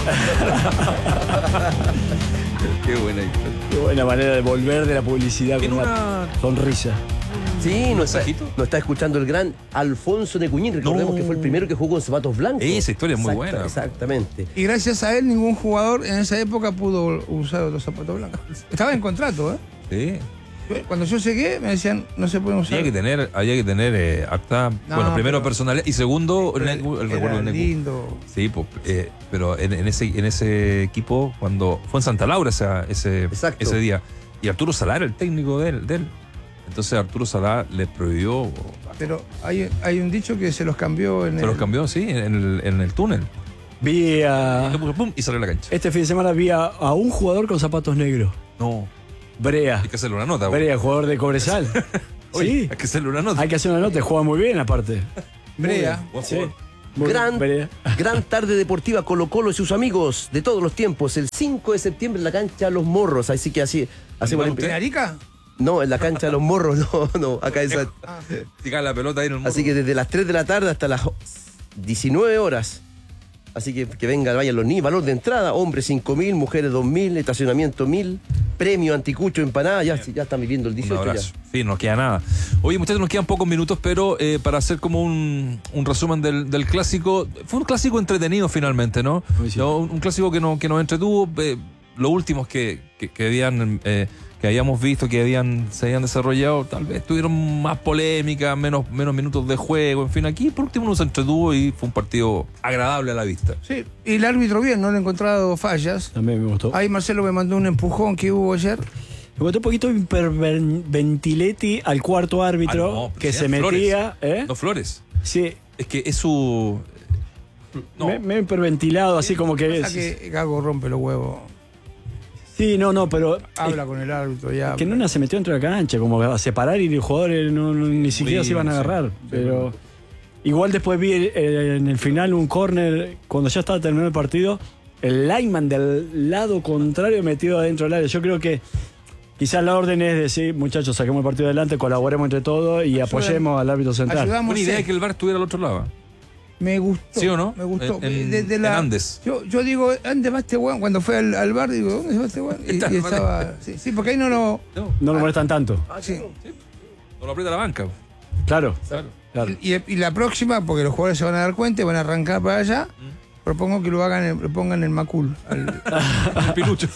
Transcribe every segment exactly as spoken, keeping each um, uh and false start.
Qué buena historia. Qué buena manera de volver de la publicidad con Tiene una una... sonrisa. Sí, nos está, mensajito? nos está escuchando el gran Alfonso Necuñín. Recordemos No. que fue el primero que jugó con zapatos blancos. Esa historia es muy Exacta- buena. Exactamente. Y gracias a él ningún jugador en esa época pudo usar los zapatos blancos. Estaba en contrato, ¿eh? Sí. Cuando yo llegué me decían no se pueden usar. Había que tener, había que tener eh, harta, No, bueno, primero pero- personalidad y segundo el, Era- el era recuerdo de Necu. lindo. Sí, pues, eh, pero en, en ese en ese equipo cuando fue en Santa Laura esa- ese Exacto. ese día y Arturo Salá era el técnico de él, de él. Entonces Arturo Salá le prohibió, Pero hay, hay un dicho que se los cambió en se el... los cambió, sí, en el, en el túnel. Vi a... Le puso pum y salió a la cancha. Este fin de semana vi a, a un jugador con zapatos negros. No, Brea. hay que hacerle una nota. Brea, jugador de Cobresal. Oye, Sí. hay que hacerle una nota. Hay que hacer una nota. Juega muy bien, aparte. Brea. Buen Sí. jugador. Muy Gran, bien, Brea. gran tarde deportiva Colo Colo y sus amigos de todos los tiempos. El cinco de septiembre en la cancha Los Morros. Así que así hacemos ¿Usted? ¿En la... Arica? No, en la cancha de Los Morros, no, no. Acá esa... Si cae la pelota ahí en el muro. Así que desde las tres de la tarde hasta las diecinueve horas. Así que que vengan, vayan los niños. Valor de entrada, hombres cinco mil, mujeres dos mil, estacionamiento mil, premio anticucho, empanada. Ya, ya están viviendo el Un dieciocho ya. abrazo. Sí, no nos queda nada. Oye, muchachos, nos quedan pocos minutos, pero eh, para hacer como un, un resumen del, del clásico, fue un clásico entretenido finalmente, ¿no? Muy sí. No, un, un clásico que, no, que nos entretuvo. Eh, los últimos que, que, que habían... eh, que habíamos visto que habían, se habían desarrollado, tal vez tuvieron más polémica, menos, menos minutos de juego, en fin, aquí por último nos entretuvo y fue un partido agradable a la vista. Sí. Y el árbitro bien, no le he encontrado fallas. También me gustó. Ahí Marcelo me mandó un empujón que hubo ayer. Me gustó un poquito Ventiletti al cuarto árbitro Ah, no, pero que sí, se Flores. metía. ¿eh? No, Flores. Sí, Es que es su... No. me, me he hiperventilado, así como que. Pasa que Gago rompe los huevos. Sí, no, no, pero. Habla con el árbitro ya. Que Nuna se metió dentro de la cancha, como a separar y los jugadores no, no- ni siquiera se iban a sí, agarrar. Pero igual después vi eh, en el final un córner, cuando ya estaba terminando el partido, el lineman del lado contrario metido adentro del área. Yo creo que quizás la orden es decir, muchachos, saquemos el partido adelante, colaboremos entre todos y Ayudan- apoyemos al árbitro central. ayudamos. Buena idea que el V A R estuviera al otro lado. Me gustó. ¿Sí o no? Me gustó. En- en- Desde en la- Andes. Yo, yo digo, ¿dónde va este weón? Cuando fue al, al bar, digo, ¿dónde va este weón? Y, Está y al bar. estaba. Sí, sí, porque ahí no lo. No, No lo molestan tanto. Sí. no lo aprieta la banca. Claro, Claro. claro. Y, y la próxima, porque los jugadores se van a dar cuenta y van a arrancar para allá, propongo que lo hagan, en- lo pongan en Macul. al- El pilucho.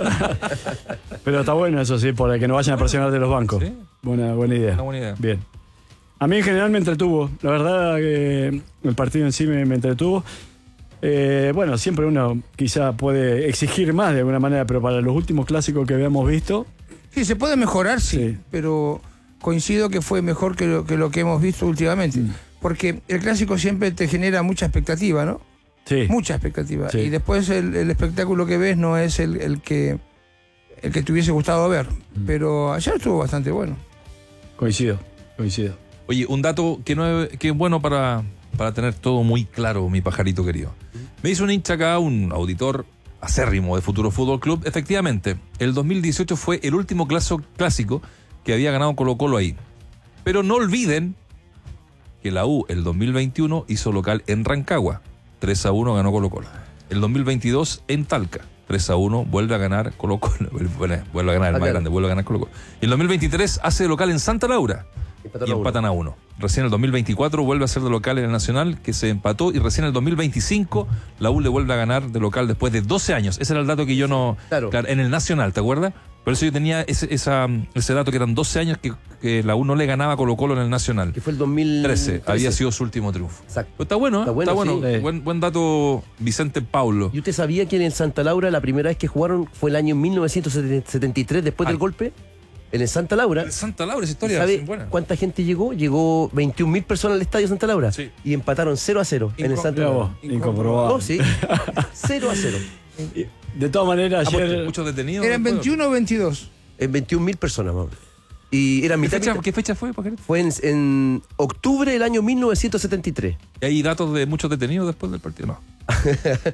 Pero está bueno eso, sí, para que no vayan a presionar de los bancos. Sí. Buena, buena idea. Una buena idea. Bien. A mí en general me entretuvo. La verdad que el partido en sí me, me entretuvo. Eh, bueno, siempre uno quizá puede exigir más de alguna manera, pero para los últimos clásicos que habíamos visto, Sí, se puede mejorar, sí, Sí. pero coincido que fue mejor que lo que, lo que hemos visto últimamente. Mm. Porque el clásico siempre te genera mucha expectativa, ¿no? sí. Mucha expectativa. Sí. Y después el, el espectáculo que ves no es el, el que el que te hubiese gustado ver. Mm. Pero ayer estuvo bastante bueno. Coincido, coincido. Oye, un dato que, no es, que es bueno para, para tener todo muy claro, mi pajarito querido. Me hizo un hincha acá, un auditor acérrimo de Futuro Fútbol Club. Efectivamente, el dos mil dieciocho fue el último claso- clásico que había ganado Colo Colo ahí. Pero no olviden que la U el dos mil veintiuno hizo local en Rancagua. tres a uno ganó Colo Colo. El dos mil veintidós en Talca. tres a uno vuelve a ganar Colo Colo. Bueno, vuelve a ganar el Ah, más claro. grande, vuelve a ganar Colo Colo. Y el dos mil veintitrés hace de local en Santa Laura. Empataron Y a uno. empatan a uno. Recién el dos mil veinticuatro vuelve a ser de local en el Nacional, que se empató, y recién el dos mil veinticinco la U le vuelve a ganar de local después de doce años. Ese era el dato que yo no... Claro. en el Nacional, ¿te acuerdas? Por eso yo tenía ese, esa, ese dato que eran doce años que, que la U no le ganaba a Colo Colo en el Nacional. Que fue el dos mil trece, había sido su último triunfo. Exacto. Pero está bueno, ¿eh? Está bueno, Está bueno. sí. Buen, buen dato, Vicente Paulo. ¿Y usted sabía que en Santa Laura la primera vez que jugaron fue el año mil novecientos setenta y tres, después Ay. del golpe? En el Santa Laura. Santa Laura, esa historia ¿Sabe es buena. cuánta gente llegó? Llegó veintiún mil personas al estadio Santa Laura. Sí. Y empataron cero a cero en el Inco- Santa Mira Laura. vos, incomprobado. No, sí. cero a cero. De todas maneras, Ah, porque ayer. muchos detenidos. Eran después. veintiuno o veintidós. En veintiún mil personas, más o menos. Y era ¿Qué mitad, fecha, mitad. ¿Qué fecha fue, Pajarito? Fue en, en octubre del año mil novecientos setenta y tres. ¿Hay datos de muchos detenidos después del partido? No.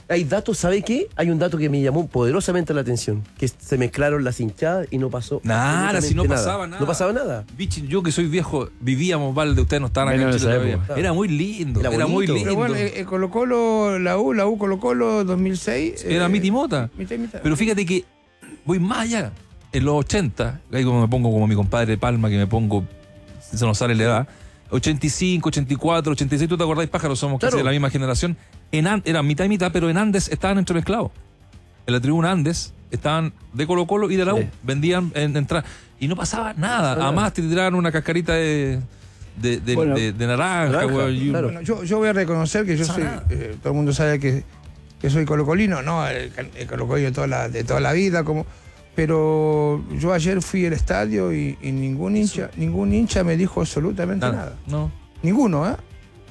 Hay datos, ¿sabe qué? Hay un dato que me llamó poderosamente la atención, que se mezclaron las hinchadas y no pasó Nada, si no absolutamente pasaba nada. No pasaba nada. Bichi, yo que soy viejo, vivíamos, Valde, ustedes no estaban acá Menos en Chile en esa todavía. época. Era muy lindo, Era era, muy bonito. lindo. Pero bueno, eh, eh, Colo Colo, la U, la U Colo Colo dos mil seis. Era eh, mitad y mota. mitad y mitad. Pero fíjate que voy más allá. En los ochenta, ahí como me pongo como mi compadre Palma, que me pongo, se nos sale la edad, ochenta y cinco, ochenta y cuatro, ochenta y seis, ¿tú te acordás, pájaros? Somos casi Claro. de la misma generación. En An- era mitad y mitad, pero en Andes estaban entremezclados. En la tribuna Andes estaban de Colo Colo y de la U. Sí. Vendían en entrada. Y no pasaba nada. Nada. Además te tiraban una cascarita de, de, de, Bueno, de- de naranja. naranja, weón, y un- claro. Bueno, yo, yo voy a reconocer que yo soy, eh, todo el mundo sabe que, que soy colocolino, no el, el colocolino de toda la, de toda la vida, como, pero yo ayer fui al estadio y, y ningún hincha, ningún hincha me dijo absolutamente nada. Nada. No. Ninguno, ¿eh?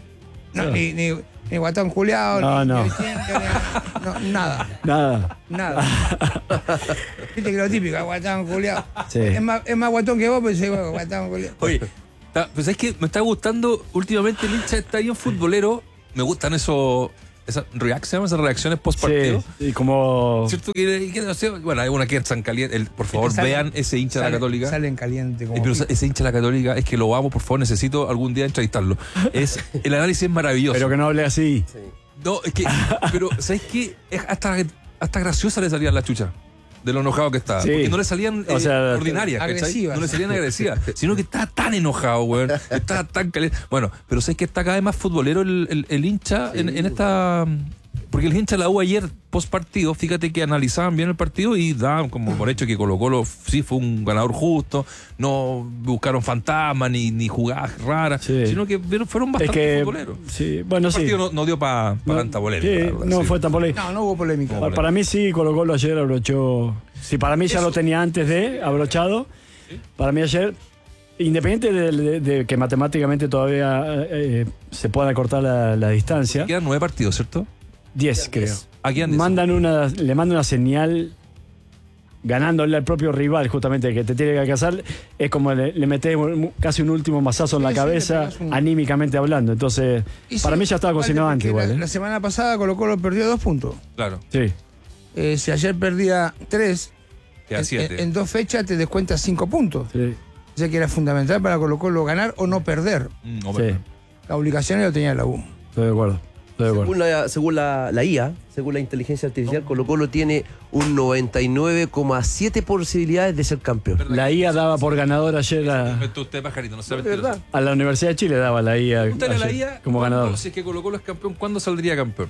No, No. ni, ni, ni guatón culeado, No, ni, no. ni Vicente, ni- no, nada, Nada. nada. Viste que lo típico, guatón culeado. Sí. Es más, es más guatón que vos, pero soy guatón culeado. Oye, está- pues es que me está gustando últimamente el hincha de estadio futbolero. Me gustan esos, esas reacciones, esas reacciones post partido. Sí, y como... ¿Cierto? Que, que no sé, bueno, hay una que están caliente. El- por favor, Salen- vean ese hincha de la salen- Católica. Salen caliente como Eh, pero pico. ese hincha de la Católica es que lo amo, por favor, necesito algún día entrevistarlo. Es, el análisis es maravilloso. Pero que no hable así. Sí. No, es que, pero, ¿sabes qué? Es hasta, hasta graciosa le salían la chucha. De lo enojado que estaba. Sí. Porque no le salían eh, O sea, ordinarias, ¿cachai? agresivas. No le salían agresivas. Sino que estaba tan enojado, weón. Estaba tan caliente. Bueno, pero ¿sabes que está cada vez más futbolero el, el, el hincha Sí. en, en esta. Porque el hincha de la U ayer, post partido, fíjate que analizaban bien el partido y daban como por hecho que Colo Colo sí fue un ganador justo, no buscaron fantasmas ni, ni jugadas raras, Sí. sino que vieron- fueron Es bastante que... futboleros. Sí, bueno, El sí. partido no, no dio para No, tanta polémica. sí, la verdad, no sí. fue tan polémico. No, no hubo polémica. No. Para mí sí, Colo Colo ayer abrochó. Si para mí ya lo tenía antes de abrochado, para mí ayer, independiente de, de- de que matemáticamente todavía eh, se pueda cortar la, la distancia, Quedan nueve partidos, ¿cierto? diez creo. Aquí han Mandan una, le mandan una señal ganándole al propio rival, justamente que te tiene que alcanzar. Es como le, le metes un- casi un último mazazo en la Sí, sí, le cabeza, pegas un- anímicamente hablando. Entonces, Y para sí, mí ya estaba aparte cocinado porque antes igual. La, ¿eh? la semana pasada Colo Colo perdió dos puntos. Claro, Sí. Eh, si ayer perdía tres, quedan en, siete. en- en dos fechas te descuentas cinco puntos. Sí. O sea que era fundamental para Colo Colo ganar o no perder. Mm, no, Sí. perdón. La obligación lo tenía la U. Estoy de acuerdo. Estoy de acuerdo. Según, la, según la, la I A, según la inteligencia artificial, Colo Colo tiene un noventa y nueve coma siete posibilidades de ser campeón. La I A daba por ganador ayer a, Inventó usted, pajarito, no sabe De verdad. a la Universidad de Chile, daba la I A, Pregúntale a la ayer I A como cuándo, ganador. si es que Colo Colo es campeón, ¿cuándo saldría campeón?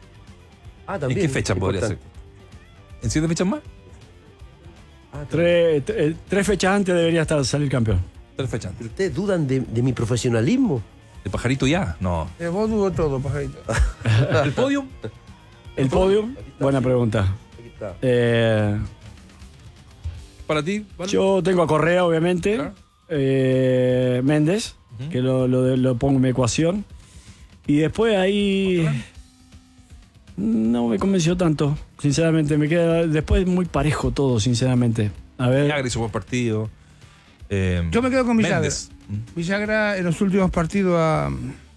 Ah, ¿En también. qué fecha podría ser? Importante. ¿En siete fechas más? Ah, también. Tres, tre- tres fechas antes debería estar salir campeón. Tres fechas antes. Pero ustedes dudan de, de mi profesionalismo. ¿El pajarito ya? No. Eh, vos dudo todo, pajarito. ¿El podium? El podium, buena pregunta. Aquí está. Eh, ¿Para ti? ¿Vale? yo tengo a Correa, obviamente. Claro. eh, Méndez, Ujú. que lo, lo- lo pongo en mi ecuación. Y después ahí. No me convenció tanto, sinceramente. Me queda después muy parejo todo, sinceramente. A ver. Villagra hizo buen partido. Eh, Yo me quedo con Villagra. Méndez. Mm. Villagra en los últimos partidos a.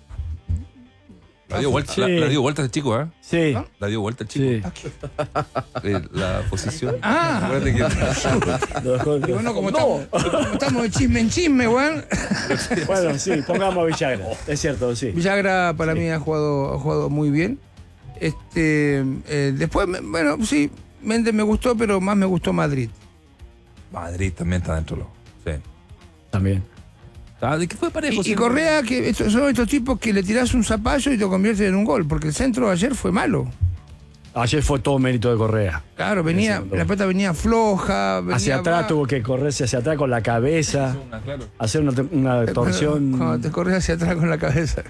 La dio vuelta, Sí. la, la dio vuelta el chico, ¿eh? Sí, ¿Ah? La dio vuelta el chico. sí. Eh, la posición. Ah. Acuérdate que. Lo dejó- Y bueno, como, estamos, como estamos de chisme en chisme, weón. Bueno, sí, pongamos a Villagra. Es cierto, sí. Villagra para mí ha jugado, ha jugado muy bien. Este, eh, después, me- bueno, sí, Méndez me gustó, pero más me gustó Madrid. Madrid también está dentro. lo- Sí. También. Ah, ¿de qué fue parejo? Y, y sí? Correa, que estos, son estos tipos que le tirás un zapallo y te conviertes en un gol, porque el centro ayer fue malo. Ayer fue todo mérito de Correa. Claro, venía, Ese, la pelota venía floja. Venía Hacia atrás baja. tuvo que correrse hacia atrás con la cabeza, Una, claro. hacer una, una torsión. Cuando te corres hacia atrás con la cabeza.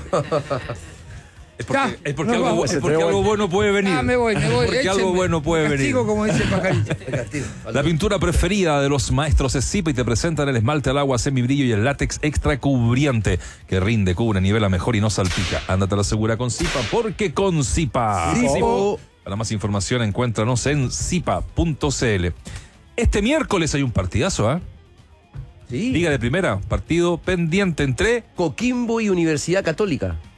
Es porque, Ya, es porque, nos algo, vamos. es porque algo bueno puede venir. Ah, me voy, me voy. Porque algo échenme. bueno puede venir. Castigo, como dice el pajarito. La pintura preferida de los maestros es Zipa y te presentan el esmalte al agua semibrillo y el látex extra cubriente que rinde, cubre, nivela mejor y no salpica. Ándate a la segura con Zipa, porque con Zipa. Zipo. Para más información encuéntranos en zipa punto c l. Este miércoles hay un partidazo, ¿ah? Sí. Liga de primera, partido pendiente entre Coquimbo y Universidad Católica.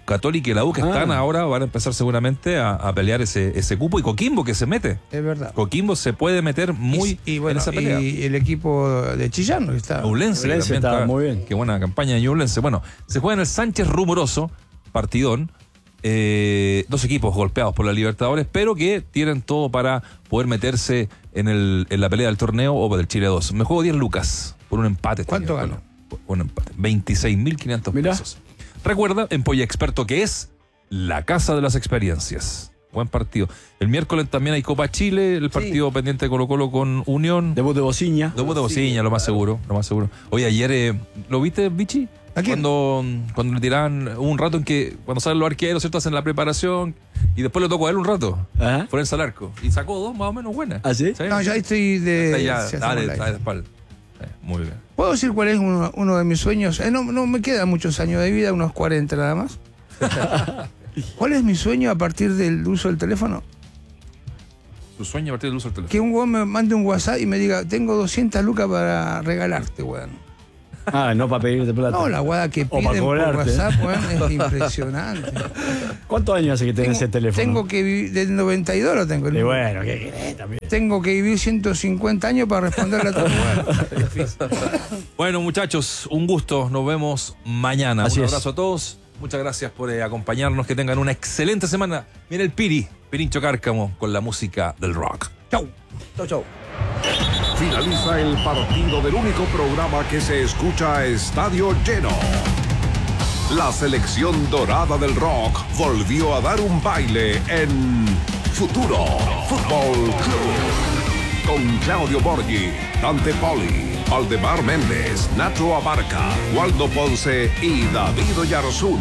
Católica y la U que Ah. están ahora van a empezar seguramente a, a pelear ese, ese cupo, y Coquimbo que se mete. Es verdad. Coquimbo se puede meter muy y, y bueno, en esa pelea. y el equipo de Chillán que está. Ñublense, Ñublense que también está está- muy bien. Qué buena campaña de Ñublense. Bueno, se juega en el Sánchez Rumoroso, partidón. Eh, dos equipos golpeados por la Libertadores, pero que tienen todo para poder meterse en, el, en la pelea del torneo o del Chile dos. Me juego diez lucas por un empate. este ¿Cuánto miércoles. ganó? Por un empate. veintiséis mil quinientos Mirá. pesos. Recuerda, en Polla Experto, que es la casa de las experiencias. Buen partido. El miércoles también hay Copa Chile, el partido pendiente de Colo Colo con Unión. Debut de Bociña. Debut de Bociña, lo más seguro, lo más seguro. Oye, ayer, eh, ¿lo viste, Vichy? ¿A quién? Cuando, cuando le tiraban, hubo un rato en que, cuando salen los arqueros, ¿cierto? Hacen la preparación y después le tocó a él un rato. Ajá. Ponerse al arco. Y sacó dos más o menos buenas. ¿Ah, sí? No, ya estoy de. Está ya, se está de, hacemos está de live. espalda. Eh, muy bien. ¿Puedo decir cuál es uno, uno de mis sueños? Eh, no, no me quedan muchos años de vida, unos cuarenta nada más. ¿Cuál es mi sueño a partir del uso del teléfono? Su sueño a partir del uso del teléfono. Que un weón me mande un WhatsApp y me diga, tengo doscientas lucas para regalarte, weón. Ah, no para pedirte plata. No, la guada que O para piden por cobrarte. WhatsApp, weón, es impresionante. ¿Cuántos años hace que tenés ese teléfono? Tengo que vivir, del noventa y dos lo tengo. Y bueno, ¿qué querés también? Tengo que vivir ciento cincuenta años para responderle a todo weón. Bueno, muchachos, un gusto. Nos vemos mañana. Así un es. abrazo a todos. Muchas gracias por eh, acompañarnos. Que tengan una excelente semana. Mira el Piri, Pirincho Cárcamo, con la música del rock. Chau. Chau, chau. Finaliza el partido del único programa que se escucha a estadio lleno. La selección dorada del rock volvió a dar un baile en Futuro Fútbol Club. Con Claudio Borghi, Dante Poli, Aldemar Méndez, Nacho Abarca, Waldo Ponce y David Oyarzún.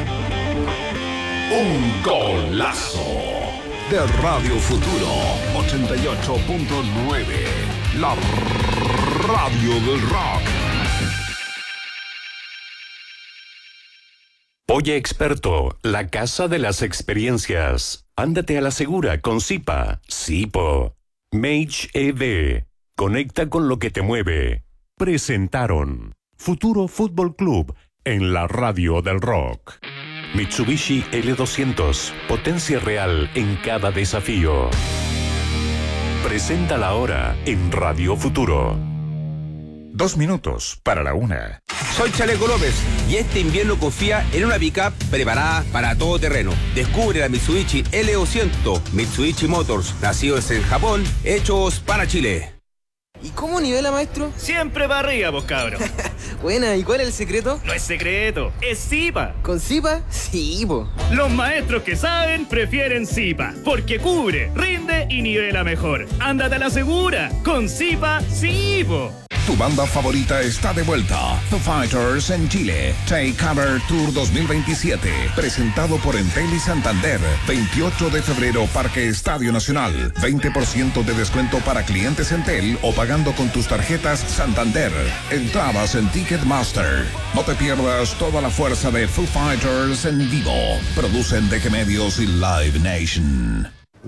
Un golazo de Radio Futuro ochenta y ocho punto nueve. La radio del rock. Oye Experto, la casa de las experiencias. Ándate a la segura con Zipa. Zipo. Mage E D. Conecta con lo que te mueve. Presentaron Futuro Fútbol Club en la radio del rock. Mitsubishi L doscientos. Potencia real en cada desafío. Presenta la hora en Radio Futuro. Dos minutos para la una. Soy Chaleco López y este invierno confía en una pickup preparada para todo terreno. Descubre la Mitsubishi L doscientos, Mitsubishi Motors, nacidos en Japón, hechos para Chile. ¿Y cómo nivela, maestro? Siempre para arriba, vos cabros. Buena, ¿y cuál es el secreto? No es secreto, es Zipa. ¿Con Zipa? Sí, po. Los maestros que saben prefieren Zipa, porque cubre, rinde y nivela mejor. Ándate a la segura, con Zipa, sí, po. Tu banda favorita está de vuelta. Foo Fighters en Chile. Take Cover Tour dos mil veintisiete. Presentado por Entel y Santander. veintiocho de febrero, Parque Estadio Nacional. veinte por ciento de descuento para clientes Entel o pagando con tus tarjetas Santander. Entradas en Ticketmaster. No te pierdas toda la fuerza de Foo Fighters en vivo. Producen D G Medios y Live Nation.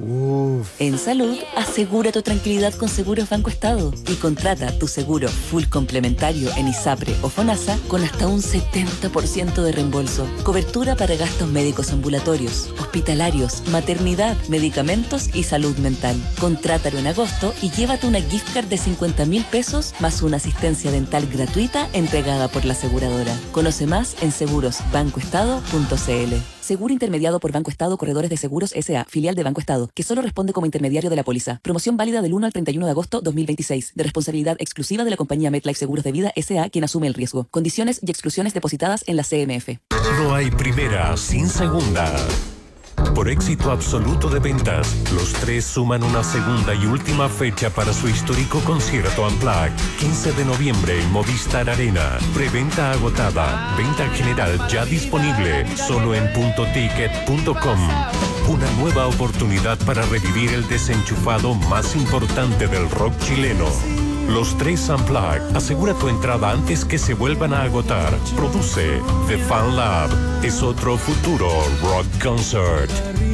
En salud, asegura tu tranquilidad con Seguros Banco Estado y contrata tu seguro full complementario en ISAPRE o FONASA con hasta un setenta por ciento de reembolso. Cobertura para gastos médicos ambulatorios, hospitalarios, maternidad, medicamentos y salud mental. Contrátalo en agosto y llévate una gift card de cincuenta mil pesos más una asistencia dental gratuita entregada por la aseguradora. Conoce más en seguros banco estado punto c l. Seguro intermediado por Banco Estado Corredores de Seguros S A, filial de Banco Estado, que solo responde como intermediario de la póliza. Promoción válida del uno al treinta y uno de agosto dos mil veintiséis, de responsabilidad exclusiva de la compañía MetLife Seguros de Vida S A, quien asume el riesgo. Condiciones y exclusiones depositadas en la C M F. No hay primera sin segunda. Por éxito absoluto de ventas, los tres suman una segunda y última fecha para su histórico concierto Unplugged. quince de noviembre en Movistar Arena. Preventa agotada. Venta general ya disponible. Solo en punto ticket punto com. Una nueva oportunidad para revivir el desenchufado más importante del rock chileno. Los tres Unplugged. Asegura tu entrada antes que se vuelvan a agotar. Produce The Fan Lab. Es otro futuro rock concert.